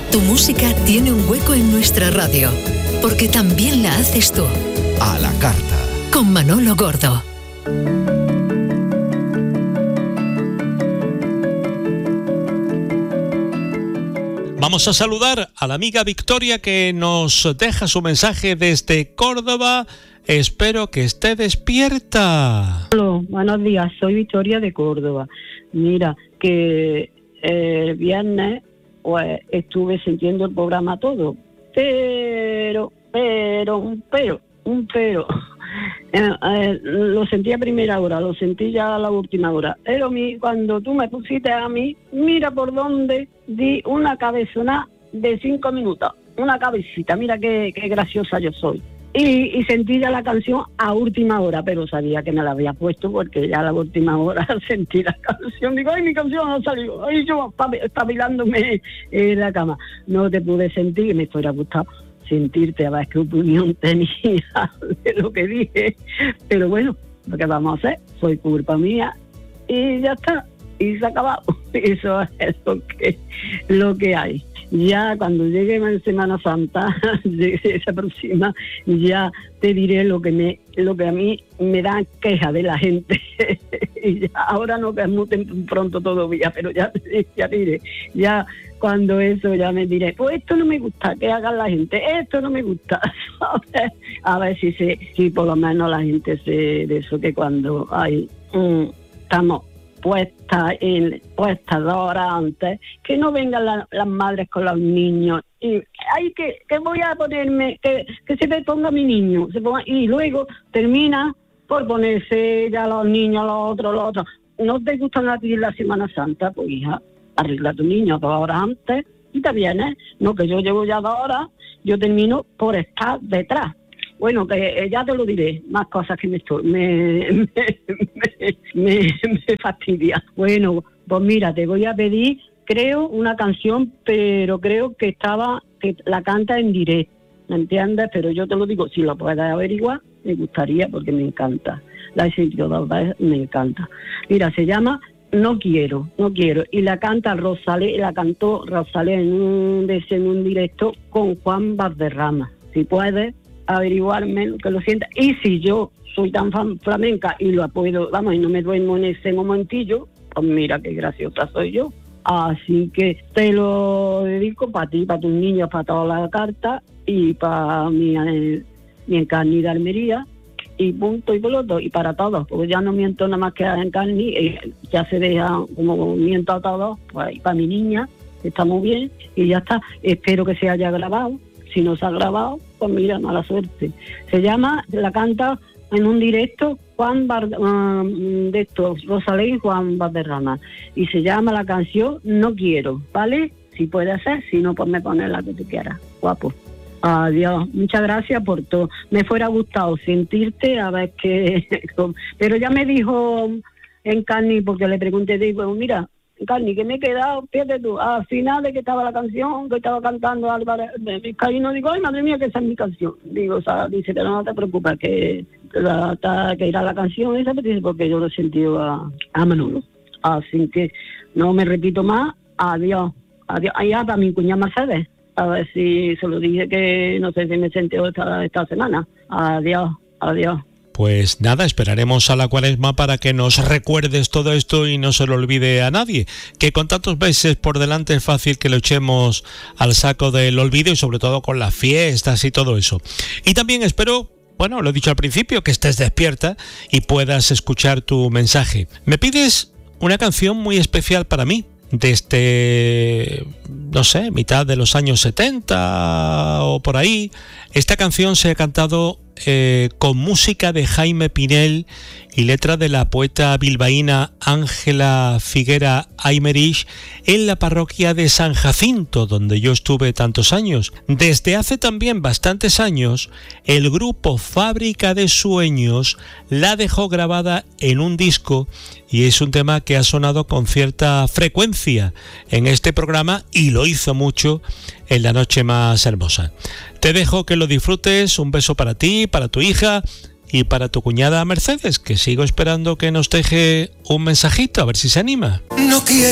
Tu música tiene un hueco en nuestra radio, porque también la haces tú. A la carta. Con Manolo Gordo. Vamos a saludar a la amiga Victoria, que nos deja su mensaje desde Córdoba. Espero que esté despierta. Hola, buenos días, soy Victoria de Córdoba. Mira, que el viernes pues estuve sintiendo el programa todo, pero, lo sentí a primera hora, lo sentí ya a la última hora. Pero cuando tú me pusiste a mí, mira por dónde di una cabezona de 5 minutos, una cabecita, mira qué graciosa yo soy. Y sentí ya la canción a última hora, pero sabía que me la había puesto porque ya a la última hora sentí la canción. Digo, ay, mi canción ha salido. Ay, yo espabilándome en la cama. No te pude sentir, me fuera gustado sentirte a ver qué opinión tenía de lo que dije. Pero bueno, lo que vamos a hacer, fue culpa mía y ya está. Y se ha acabado. Eso es lo que hay. Ya cuando llegue Semana Santa, esa próxima, ya te diré lo que a mí me da queja de la gente. Y ya, ahora no, que es muy pronto todavía, pero ya diré. Ya cuando eso ya me diré, pues esto no me gusta, que haga la gente, esto no me gusta. A ver si por lo menos la gente se de eso, que cuando estamos puestas 2 horas antes, que no vengan las madres con los niños y hay que voy a ponerme, que se me ponga mi niño, y luego termina por ponerse ya los niños, los otros. ¿No te gustan a ti la Semana Santa? Pues hija, arregla tu niño 2 horas antes y te vienes. No, que yo llevo ya 2 horas, yo termino por estar detrás. Bueno, que ya te lo diré, más cosas que me fastidia. Bueno, pues mira, te voy a pedir, creo, una canción, pero creo que la canta en directo, ¿me entiendes? Pero yo te lo digo, si lo puedes averiguar, me gustaría, porque me encanta. La he sentido 2 veces, me encanta. Mira, se llama No quiero, y la canta Rosalé, la cantó Rosalé en un directo con Juan Valderrama. Si puedes averiguarme lo que lo sienta, y si yo soy tan flamenca y lo puedo, y no me duermo en ese momentillo, pues mira qué graciosa soy yo. Así que te lo dedico para ti, para tus niños, para toda la carta y para mi Encarni de Almería y punto, y pelota, y para todos, porque ya no miento nada más que a Encarni, ya se deja como miento a todos, pues, y para mi niña, está muy bien, y ya está. Espero que se haya grabado. Si no se ha grabado, pues mira, mala suerte. Se llama, la canta en un directo Rosalé y Juan Valderrama. Y se llama la canción No quiero, ¿vale? Si puede ser, si no, pues me pones la que tú quieras. Guapo. Adiós. Muchas gracias por todo. Me fuera gustado sentirte, a ver qué... Pero ya me dijo Encarni, porque le pregunté, digo, mira, Carni, que me he quedado, fíjate tú, al final de que estaba la canción, que estaba cantando Álvarez de Vizcaíno, digo, ay, madre mía, que esa es mi canción. Digo, o sea, dice, pero no te preocupes, que irá la canción esa, porque yo lo he sentido a Manolo. Así que no me repito más, adiós. Allá para mi cuñada Mercedes, a ver si se lo dije, que no sé si me sentió esta semana. Adiós. Pues nada, esperaremos a la Cuaresma para que nos recuerdes todo esto y no se lo olvide a nadie, que con tantos meses por delante es fácil que lo echemos al saco del olvido, y sobre todo con las fiestas y todo eso. Y también espero, bueno, lo he dicho al principio, que estés despierta y puedas escuchar tu mensaje. Me pides una canción muy especial para mí, desde, no sé, mitad de los años 70 o por ahí. Esta canción se ha cantado con música de Jaime Pinel y letra de la poeta bilbaína Ángela Figuera Aymerich en la parroquia de San Jacinto, donde yo estuve tantos años. Desde hace también bastantes años, el grupo Fábrica de Sueños la dejó grabada en un disco, y es un tema que ha sonado con cierta frecuencia en este programa, y lo hizo mucho en La Noche Más Hermosa. Te dejo que lo disfrutes. Un beso para ti, para tu hija y para tu cuñada Mercedes, que sigo esperando que nos deje un mensajito, a ver si se anima. No quiero.